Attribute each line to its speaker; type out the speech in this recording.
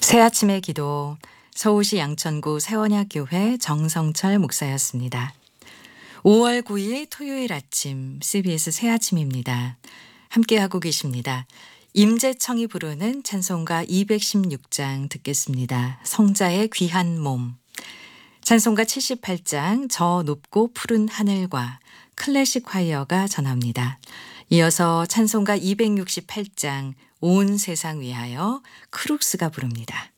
Speaker 1: 새아침의 기도 서울시 양천구 세원야교회 정성철 목사였습니다. 5월 9일 토요일 아침 CBS 새아침입니다. 함께하고 계십니다. 임재청이 부르는 찬송가 216장 듣겠습니다. 성자의 귀한 몸. 찬송가 78장 저 높고 푸른 하늘과 클래식 화이어가 전합니다. 이어서 찬송가 268장 온 세상 위하여 크룩스가 부릅니다.